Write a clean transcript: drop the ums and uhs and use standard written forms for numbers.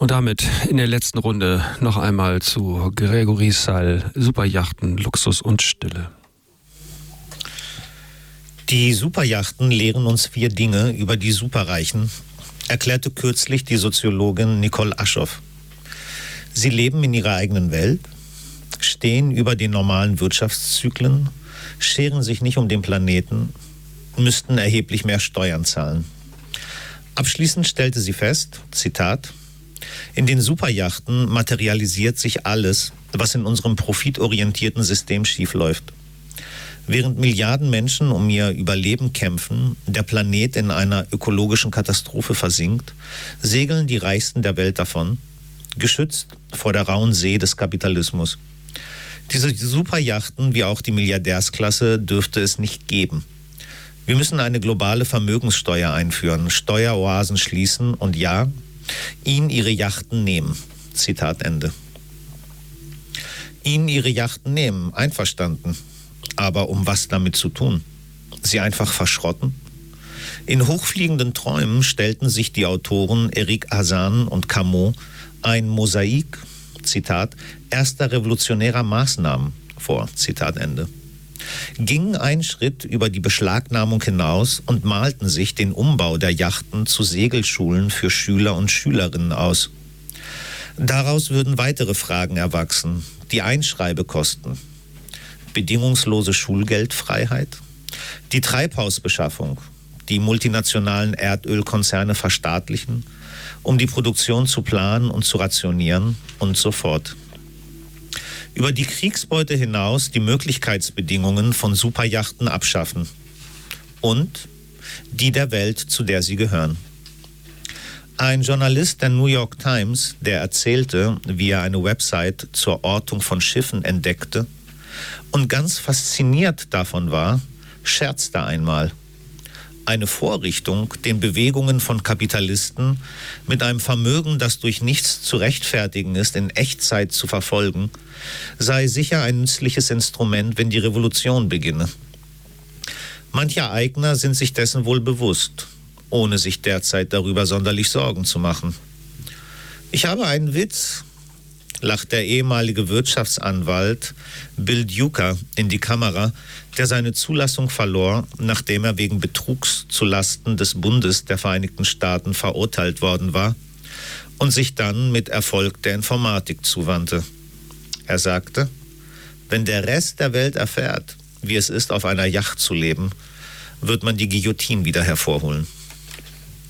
Und damit in der letzten Runde noch einmal zu Gregory Sall, Superjachten, Luxus und Stille. Die Superjachten lehren uns 4 Dinge über die Superreichen, erklärte kürzlich die Soziologin Nicole Aschoff. Sie leben in ihrer eigenen Welt, stehen über den normalen Wirtschaftszyklen, scheren sich nicht um den Planeten, müssten erheblich mehr Steuern zahlen. Abschließend stellte sie fest, Zitat, in den Superjachten materialisiert sich alles, was in unserem profitorientierten System schiefläuft. Während Milliarden Menschen um ihr Überleben kämpfen, der Planet in einer ökologischen Katastrophe versinkt, segeln die Reichsten der Welt davon, geschützt vor der rauen See des Kapitalismus. Diese Superjachten, wie auch die Milliardärsklasse, dürfte es nicht geben. Wir müssen eine globale Vermögenssteuer einführen, Steueroasen schließen und ja, ihnen ihre Yachten nehmen. Zitat Ende. Ihnen ihre Yachten nehmen, einverstanden. Aber um was damit zu tun? Sie einfach verschrotten? In hochfliegenden Träumen stellten sich die Autoren Eric Hazan und Camus ein Mosaik, Zitat, erster revolutionärer Maßnahmen vor, Zitat Ende. Gingen einen Schritt über die Beschlagnahmung hinaus und malten sich den Umbau der Yachten zu Segelschulen für Schüler und Schülerinnen aus. Daraus würden weitere Fragen erwachsen, die Einschreibekosten, bedingungslose Schulgeldfreiheit, die Treibhausbeschaffung, die multinationalen Erdölkonzerne verstaatlichen, um die Produktion zu planen und zu rationieren und so fort. Über die Kriegsbeute hinaus die Möglichkeitsbedingungen von Superjachten abschaffen und die der Welt, zu der sie gehören. Ein Journalist der New York Times, der erzählte, wie er eine Website zur Ortung von Schiffen entdeckte und ganz fasziniert davon war, scherzte einmal. Eine Vorrichtung, den Bewegungen von Kapitalisten mit einem Vermögen, das durch nichts zu rechtfertigen ist, in Echtzeit zu verfolgen, sei sicher ein nützliches Instrument, wenn die Revolution beginne. Manche Eigner sind sich dessen wohl bewusst, ohne sich derzeit darüber sonderlich Sorgen zu machen. Ich habe einen Witz, lacht der ehemalige Wirtschaftsanwalt Bill Duker in die Kamera, der seine Zulassung verlor, nachdem er wegen Betrugs zulasten des Bundes der Vereinigten Staaten verurteilt worden war und sich dann mit Erfolg der Informatik zuwandte. Er sagte, wenn der Rest der Welt erfährt, wie es ist, auf einer Yacht zu leben, wird man die Guillotine wieder hervorholen.